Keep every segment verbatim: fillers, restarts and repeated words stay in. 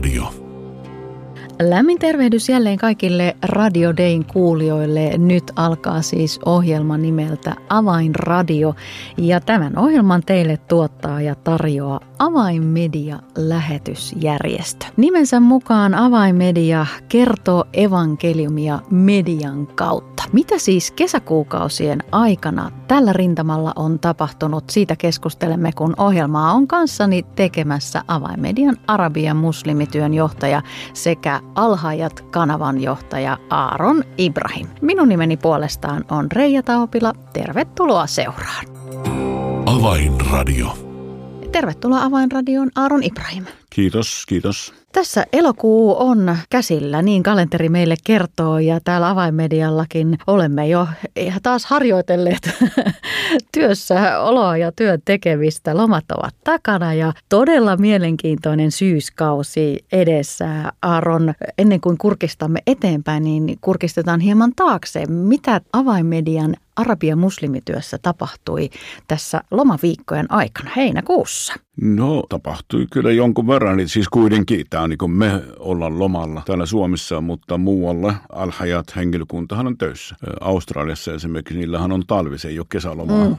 Avainradio. Lämmin tervehdys jälleen kaikille Radio Dayn kuulijoille. Nyt alkaa siis ohjelma nimeltä Avainradio. Ja tämän ohjelman teille tuottaa ja tarjoaa Avainmedia-lähetysjärjestö. Nimensä mukaan Avainmedia kertoo evankeliumia median kautta. Mitä siis kesäkuukausien aikana tällä rintamalla on tapahtunut? Siitä keskustelemme, kun ohjelmaa on kanssani tekemässä Avainmedian Arabian muslimityön johtaja sekä Al-Hayat-kanavan johtaja Aaron Ibrahim. Minun nimeni puolestaan on Reija Taopila. Tervetuloa seuraan. Avainradio. Tervetuloa Avainradioon, Aaron Ibrahim. Kiitos, kiitos. Tässä elokuu on käsillä, niin kalenteri meille kertoo, ja täällä Avainmediallakin olemme jo taas harjoitelleet työssä oloa ja työn tekemistä. Lomat ovat takana ja todella mielenkiintoinen syyskausi edessä. Aaron, ennen kuin kurkistamme eteenpäin, niin kurkistetaan hieman taakse. Mitä Avainmedian Arabian muslimityössä tapahtui tässä lomaviikkojen aikana heinäkuussa? No, tapahtui kyllä jonkun verran. Siis kuitenkin tämä on niin kuin me ollaan lomalla täällä Suomessa, mutta muualla Al-Hayat henkilökuntahan on töissä. Australiassa esimerkiksi niillähän on talvi, se ei ole kesälomaa. Mm.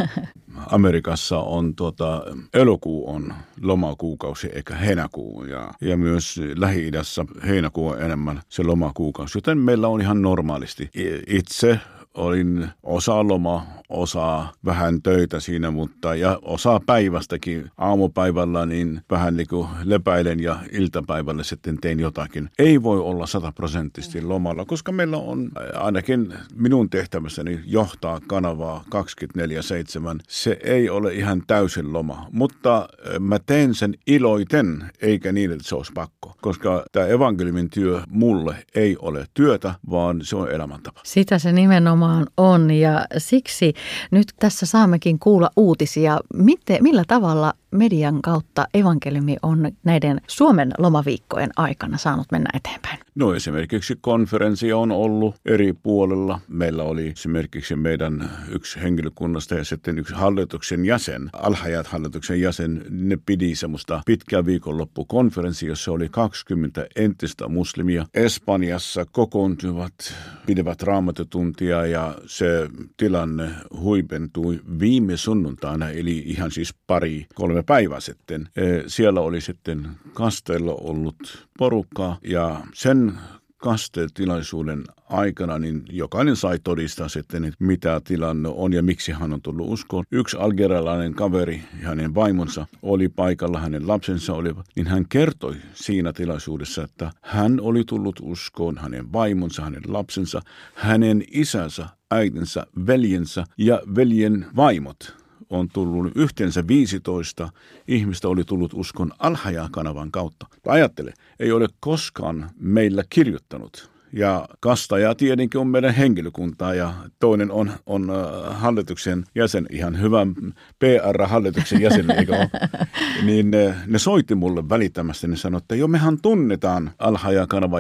Amerikassa on tuota, elokuu on lomakuukausi eikä heinäkuu ja, ja myös Lähi-idässä heinäkuu on enemmän se lomakuukausi, joten meillä on ihan normaalisti. Itse olin osa loma, osa vähän töitä siinä, mutta ja osa päivästäkin aamupäivällä niin vähän niin kuin lepäilen ja iltapäivällä sitten tein jotakin. Ei voi olla sataprosenttisesti lomalla, koska meillä on ainakin minun tehtävässäni johtaa kanavaa kaksikymmentäneljä seitsemän. Se ei ole ihan täysin loma, mutta mä teen sen iloiten, eikä niin, että se olisi pakko. Koska tämä evankeliumin työ mulle ei ole työtä, vaan se on elämäntapa. Sitä se nimenomaan on, ja siksi nyt tässä saammekin kuulla uutisia. Miten, millä tavalla median kautta evankeliumi on näiden Suomen lomaviikkojen aikana saanut mennä eteenpäin? No esimerkiksi konferenssi on ollut eri puolella. Meillä oli esimerkiksi meidän yksi henkilökunnasta ja sitten yksi hallituksen jäsen, Al-Hayat-hallituksen jäsen. Ne pidi semmoista pitkää viikonloppukonferenssia, jossa oli kaksikymmentä entistä muslimia. Espanjassa kokoontuvat, pidevät raamatutuntia ja se tilanne huipentui viime sunnuntaina, eli ihan siis pari, kolme päivää sitten. Siellä oli sitten kasteella ollut porukkaa ja sen kastetilaisuuden aikana niin jokainen sai todistaa sitten, että mitä tilanne on ja miksi hän on tullut uskoon. Yksi algerialainen kaveri ja hänen vaimonsa oli paikalla, hänen lapsensa olivat, niin hän kertoi siinä tilaisuudessa, että hän oli tullut uskoon, hänen vaimonsa, hänen lapsensa, hänen isänsä, äitinsä, veljensä ja veljen vaimot. On tullut yhteensä viisitoista ihmistä oli tullut uskon Al-Hayat-kanavan kautta. Ajattele, ei ole koskaan meillä kirjoittanut. Ja kastaja tietenkin on meidän henkilökuntaa ja toinen on, on uh, hallituksen jäsen, ihan hyvä P R-hallituksen jäsen, eikö ole? Niin ne, ne soitti mulle välittömästi, ne sanoi, että jo mehän tunnetaan Al-Hayat-kanavan